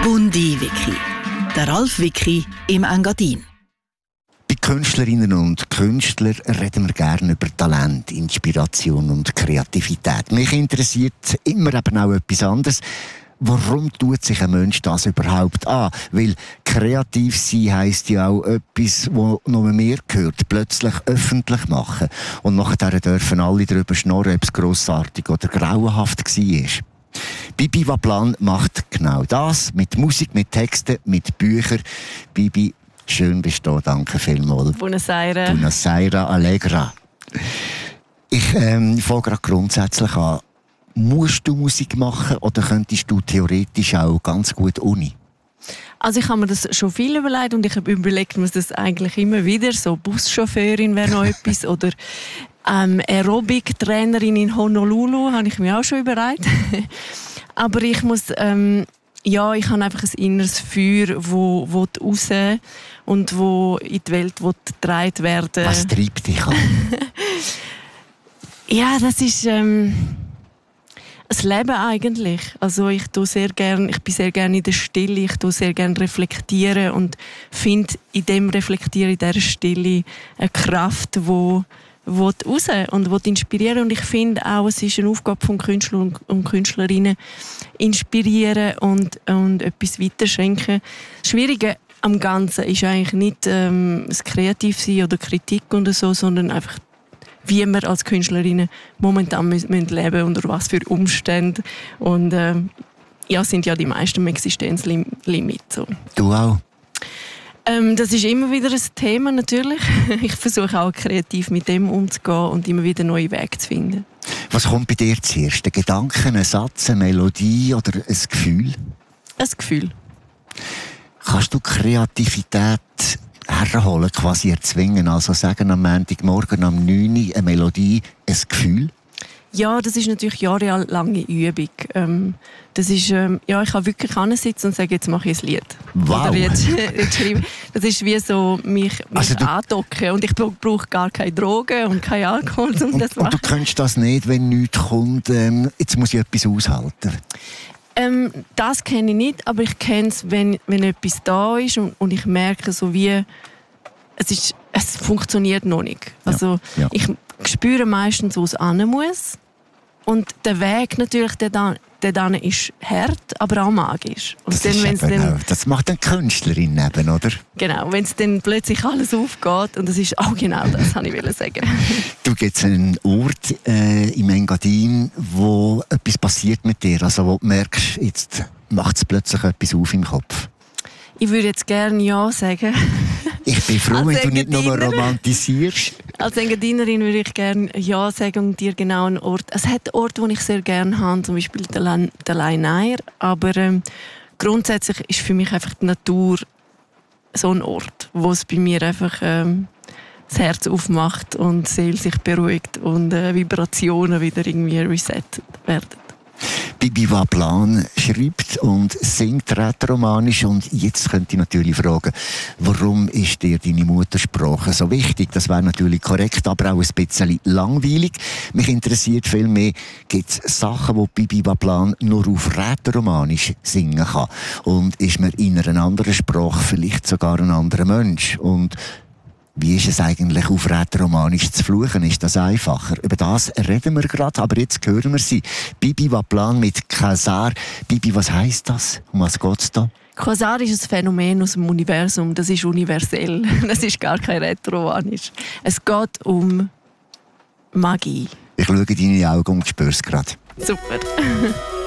Bundi-Wiki. Der Ralf Wiki im Engadin. Bei Künstlerinnen und Künstlern reden wir gerne über Talent, Inspiration und Kreativität. Mich interessiert immer eben auch etwas anderes. Warum tut sich ein Mensch das überhaupt an? Weil kreativ sein heisst ja auch etwas, das nur mir gehört, plötzlich öffentlich machen. Und nachher dürfen alle darüber schnurren, ob es grossartig oder grauenhaft war. Bibi Waplan macht genau das. Mit Musik, mit Texten, mit Büchern. Bibi, schön bist du da. Danke vielmals. Buonasera. Buonasera, Allegra. Ich fange gerade grundsätzlich an. Musst du Musik machen oder könntest du theoretisch auch ganz gut Uni? Also ich habe mir das schon viel überlegt und ich habe überlegt, mir das eigentlich immer wieder. So Buschauffeurin wäre noch etwas oder Aerobic-Trainerin in Honolulu habe ich mir auch schon überlegt. Aber ich muss, ich habe einfach ein inneres Feuer, wo raus und wo in die Welt getragen werden. Was treibt dich an? Ja, das ist das Leben eigentlich. Also ich bin sehr gerne in der Stille, ich tue sehr gerne reflektieren und finde in dem Reflektieren, in dieser Stille eine Kraft, die raus und inspirieren. Und ich finde auch, es ist eine Aufgabe von Künstlern und Künstlerinnen, inspirieren und etwas weiterschenken. Das Schwierige am Ganzen ist eigentlich nicht das Kreativsein oder Kritik oder so, sondern einfach wie wir als Künstlerinnen momentan leben müssen, unter was für Umständen. Und sind ja die meisten Existenzlimit. So. Du auch? Das ist immer wieder ein Thema natürlich. Ich versuche auch kreativ mit dem umzugehen und immer wieder neue Wege zu finden. Was kommt bei dir zuerst? Ein Gedanke, ein Satz, eine Melodie oder ein Gefühl? Ein Gefühl. Kannst du Kreativität herholen, quasi erzwingen? Also sagen am Montagmorgen um 9 Uhr eine Melodie, ein Gefühl? Ja, das ist natürlich jahrelange Übung. Das ist, ich kann wirklich hinsitzen und sagen, jetzt mache ich ein Lied. Wow! Oder jetzt schreiben. Das ist wie so mich andocken. Und ich brauche gar keine Drogen und keinen Alkohol, um das zu machen. Und du kennst das nicht, wenn nichts kommt, jetzt muss ich etwas aushalten? Das kenne ich nicht, aber ich kenne es, wenn etwas da ist und ich merke, so wie es funktioniert noch nicht. Also ja. Ich spüre meistens, wo es hin muss. Und der Weg natürlich, der dann ist hart, aber auch magisch. Und das macht eine Künstlerin eben, oder? Genau, wenn es dann plötzlich alles aufgeht. Und das ist auch genau das, wollte ich sagen. Du, gibt's einen Ort im Engadin, wo etwas passiert mit dir? Also wo du merkst, jetzt macht es plötzlich etwas auf im Kopf? Ich würde jetzt gerne Ja sagen. Ich bin froh, wenn du nicht nur romantisierst. Als Engadinerin würde ich gerne Ja sagen und dir genau einen Ort. Es hat Orte, die ich sehr gerne habe, zum Beispiel der Leinair. Aber grundsätzlich ist für mich einfach die Natur so ein Ort, wo es bei mir einfach das Herz aufmacht und die Seele sich beruhigt und Vibrationen wieder irgendwie resettet werden. Bibi Waplan schreibt und singt rätoromanisch und jetzt könnte ich natürlich fragen, warum ist dir deine Muttersprache so wichtig? Das wäre natürlich korrekt, aber auch ein bisschen langweilig. Mich interessiert viel mehr, gibt es Sachen, die Bibi Waplan nur auf rätoromanisch singen kann? Und ist man in einer anderen Sprache vielleicht sogar ein anderer Mensch? Und wie ist es eigentlich, auf rätoromanisch zu fluchen? Ist das einfacher? Über das reden wir gerade, aber jetzt hören wir sie. Bibi Waplan mit Quasar. Bibi, was heisst das? Um was geht es da? Quasar ist ein Phänomen aus dem Universum. Das ist universell. Das ist gar kein rätoromanisch. Es geht um Magie. Ich schaue in deine Augen und spüre es gerade. Super.